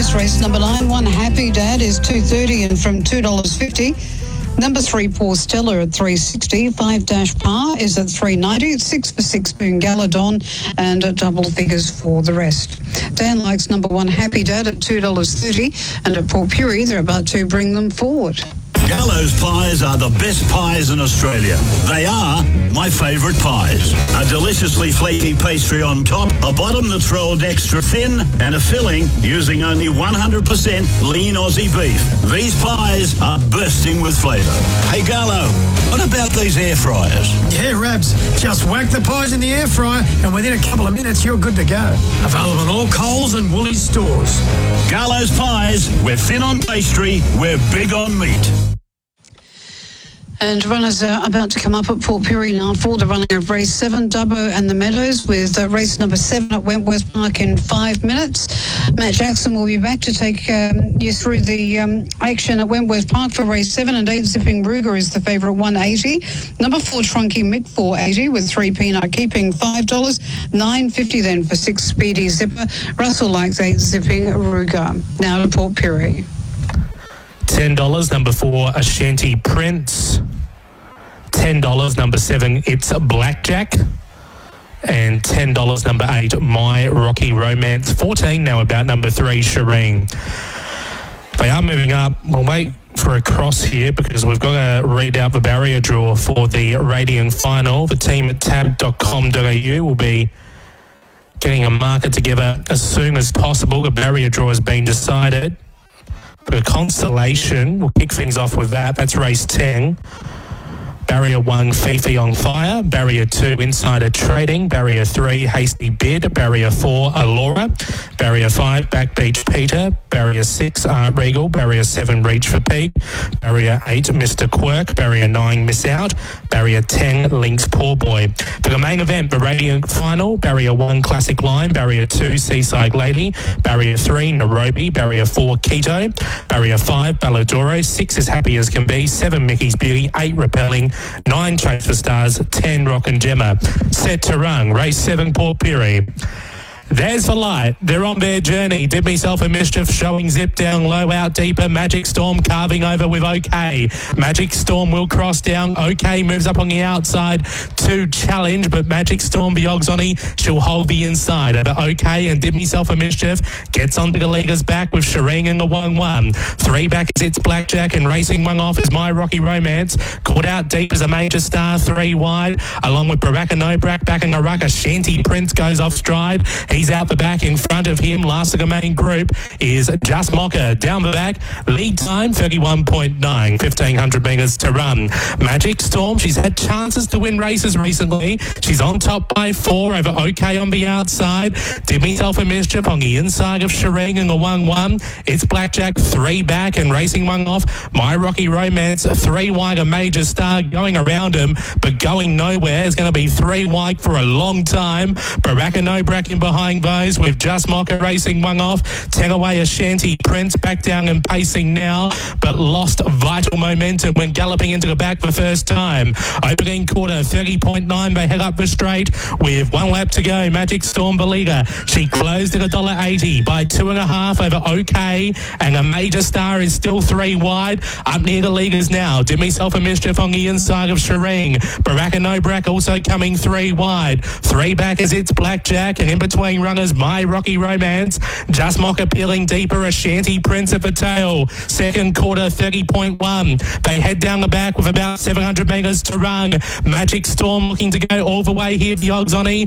That's race number 9. One Happy Dad is $2.30 and from $2.50. Number 3, Poor Stella at $3.60. 5 Par is at $3.90. 6 for 6 Spoon Galadon and double figures for the rest. Dan likes number 1 Happy Dad at $2.30 and at Port Pirie they're about to bring them forward. Gallows pies are the best pies in Australia. They are my favourite pies. A deliciously flaky pastry on top, a bottom that's rolled extra thin, and a filling using only 100% lean Aussie beef. These pies are bursting with flavour. Hey Gallo, what about these air fryers? Yeah, Rabs. Just whack the pies in the air fryer and within a couple of minutes you're good to go. Available in all Coles and Woolies stores. Gallows pies, we're thin on pastry, we're big on meat. And runners are about to come up at Port Pirie now for the running of race 7, Dubbo and the Meadows, with race number 7 at Wentworth Park in 5 minutes. Matt Jackson will be back to take you through the action at Wentworth Park for race 7, and 8 Zipping Ruger is the favourite, 180. Number 4 Trunky Mick 480 with 3 Peanut Keeping $5. $9.50 then for 6 Speedy Zipper. Russell likes 8 Zipping Ruger. Now to Port Pirie. $10, number 4, Ashanti Prince. $10, number 7, It's Blackjack. And $10, number 8, My Rocky Romance. 14 now about number 3, Shireen. They are moving up. We'll wait for a cross here because we've got to read out the barrier draw for the Radiant Final. The team at tab.com.au will be getting a marker together as soon as possible. The barrier draw has been decided. The Constellation, we'll kick things off with that. That's race 10. Barrier 1, Fifi on Fire. Barrier 2, Insider Trading. Barrier 3, Hasty Bid. Barrier 4, Allura. Barrier 5, Back Beach Peter. Barrier 6, Art Regal. Barrier 7, Reach for Peak. Barrier 8, Mr. Quirk. Barrier 9, Miss Out. Barrier 10, Link's Poor Boy. For the main event, the Radiant Final, Barrier 1, Classic Line. Barrier 2, Seaside Lady. Barrier 3, Nairobi. Barrier 4, Keto. Barrier 5, Balladoro. 6 is Happy as Can Be. 7, Mickey's Beauty. 8, Repelling. 9, Chase for Stars. 10, Rock and Gemma. Set to run. Race 7, Port Pirie. There's the light. They're on their journey. Did Myself a Mischief showing zip down low, out deeper. Magic Storm carving over with OK. Magic Storm will cross down. OK moves up on the outside to challenge, but Magic Storm, Biogsoni, she'll hold the inside. Over OK and Did Myself a Mischief gets onto the leader's back with Shireen in the 1-1. 3 back is It's Blackjack, and racing 1 off is My Rocky Romance. Caught out deep as a Major Star, 3 wide, along with Baraka Nobrak backing a ruck. Ashanti Prince goes off stride. He's out the back. In front of him, last of the main group, is Just Mocker. Down the back, lead time 31.9, 1,500 metres to run. Magic Storm, she's had chances to win races recently. She's on top by 4 over OK on the outside. Did Myself a Mischief on the inside of Shireen in the 1-1. It's Blackjack 3 back and racing 1 off. My Rocky Romance 3 wide, a Major Star going around him but going nowhere. It's going to be 3 wide for a long time. Baraka Nobrak in behind those with Just Mocker racing 1 off. 10 away Ashanti Prince back down and pacing now, but lost vital momentum when galloping into the back the first time. Opening quarter 30.9, they head up the straight with 1 lap to go. Magic Storm the leader. She closed at $1.80 by 2.5 over OK, and a Major Star is still 3 wide. Up near the leaders now. Did Myself a Mischief on the inside of Shireen. Baraka Nobrak also coming 3 wide. 3 back as It's Blackjack, and in between runners, My Rocky Romance. Just Mocker peeling deeper. Ashanti Prince at the tail. Second quarter 30.1. They head down the back with about 700 metres to run. Magic Storm looking to go all the way here. Biogsoni